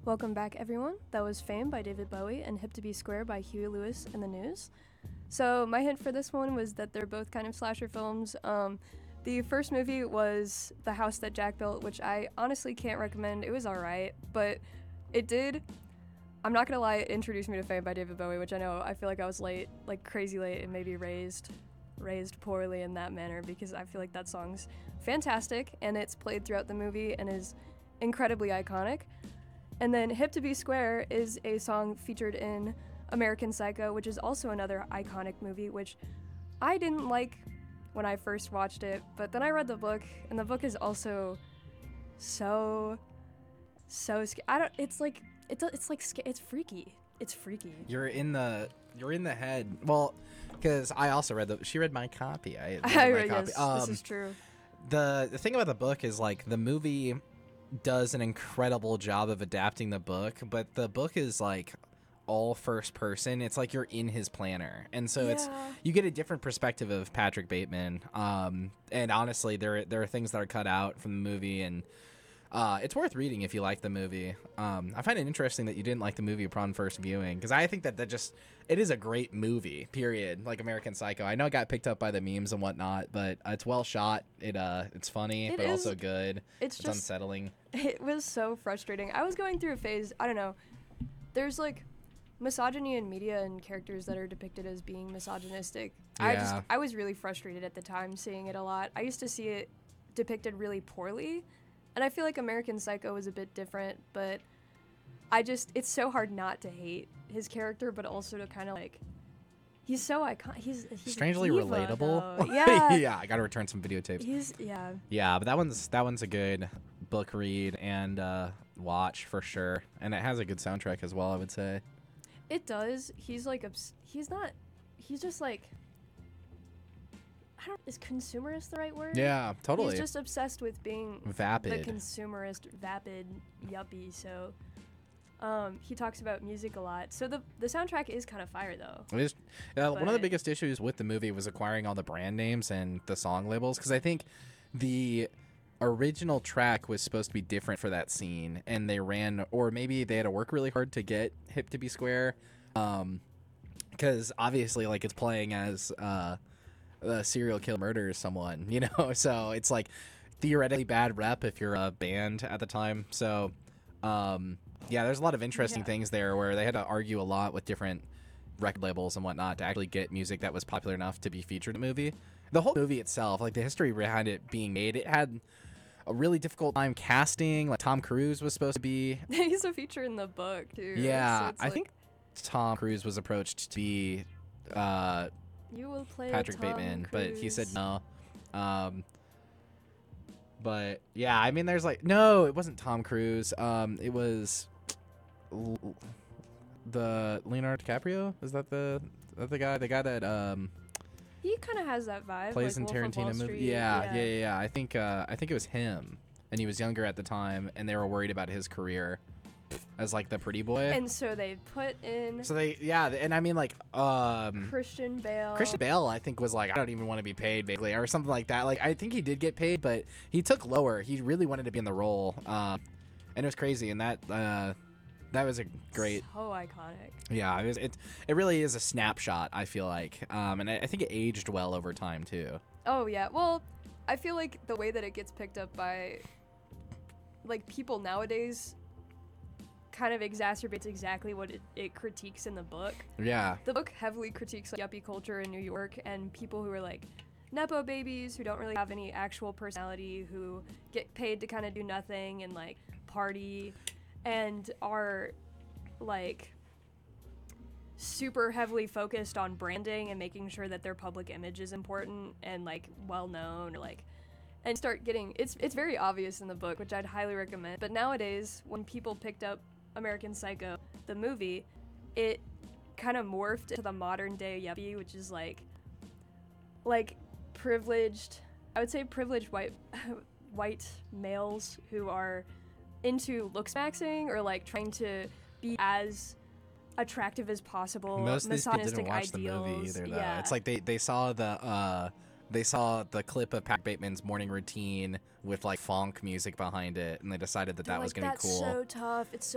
Welcome back, everyone. That was Fame by David Bowie and Hip to Be Square by Huey Lewis and the News. So my hint for this one was that they're both kind of slasher films. The first movie was The House That Jack Built, which I honestly can't recommend. It was alright, but it did, I'm not gonna lie, it introduced me to Fame by David Bowie, which I feel like I was late, like crazy late, and maybe raised poorly in that manner, because I feel like that song's fantastic and it's played throughout the movie and is incredibly iconic. And then Hip to Be Square is a song featured in American Psycho, which is also another iconic movie, which I didn't like when I first watched it, but then I read the book, and the book is also so it's freaky. It's freaky. You're in the head. Well, because I also read she read my copy. I read my copy. Yes, this is true. The thing about the book is, like, the movie does an incredible job of adapting the book, but the book is like all first person. It's like you're in his planner, and so you get a different perspective of Patrick Bateman. And honestly, there are things that are cut out from the movie, and it's worth reading if you like the movie. I find it interesting that you didn't like the movie upon first viewing, because I think that it is a great movie, period. Like American Psycho. I know it got picked up by the memes and whatnot, but it's well shot. It's funny, but also good. It's just unsettling. It was so frustrating. I was going through a phase, I don't know, there's like misogyny in media and characters that are depicted as being misogynistic. Yeah. I was really frustrated at the time seeing it a lot. I used to see it depicted really poorly, and I feel like American Psycho was a bit different, but it's so hard not to hate his character, but also to kind of like, he's so iconic. He's strangely diva, relatable. Though. Yeah. Yeah, I gotta return some videotapes. Yeah, but that one's a good book read and watch for sure, and it has a good soundtrack as well, I would say. It does. He's like he's just like, is consumerist the right word? Yeah, totally. He's just obsessed with being vapid. The consumerist, vapid yuppie. So he talks about music a lot. So the soundtrack is kind of fire, though. It is. One of the biggest issues with the movie was acquiring all the brand names and the song labels, because I think the original track was supposed to be different for that scene, and they ran, or maybe they had to work really hard to get Hip to Be Square, because obviously, like, it's playing as a serial killer murders someone, so it's like theoretically bad rep if you're a band at the time. So yeah, there's a lot of interesting things there where they had to argue a lot with different record labels and whatnot to actually get music that was popular enough to be featured in the movie. The whole movie itself, like the history behind it being made, it had a really difficult time casting. Like, Tom Cruise was supposed to be he's a feature in the book too. Yeah, so I think Tom Cruise was approached to be you will play Patrick Tom Bateman, Cruise. but he said no. But yeah, I mean, there's like, no, it wasn't Tom Cruise. It was the Leonardo DiCaprio. Is that the guy? The guy that he kind of has that vibe. plays like in Wolf of Wall Tarantino movie. Street. Yeah. I think it was him, and he was younger at the time, and they were worried about his career as like the pretty boy. And so they put in. So and I mean, like, Christian Bale. Christian Bale, I think, was like, I don't even want to be paid, basically, or something like that. Like, I think he did get paid, but he took lower. He really wanted to be in the role, and it was crazy. And that was a great, so iconic. Yeah, it really is a snapshot, I feel like, and I think it aged well over time too. Oh yeah, well, I feel like the way that it gets picked up by like people nowadays kind of exacerbates exactly what it critiques in the book. Yeah. The book heavily critiques like yuppie culture in New York and people who are like nepo babies who don't really have any actual personality, who get paid to kind of do nothing and like party, and are like super heavily focused on branding and making sure that their public image is important and like well known, or like, and start getting it's very obvious in the book, which I'd highly recommend. But nowadays, when people picked up American Psycho, the movie, it kind of morphed into the modern day yuppie, which is like privileged, I would say privileged white males who are into looks maxing or like trying to be as attractive as possible. Most of these people didn't watch ideals. the movie either, though. Yeah. It's like they saw the clip of Patrick Bateman's morning routine with like funk music behind it, and they decided that was gonna be cool. That's so tough. It's so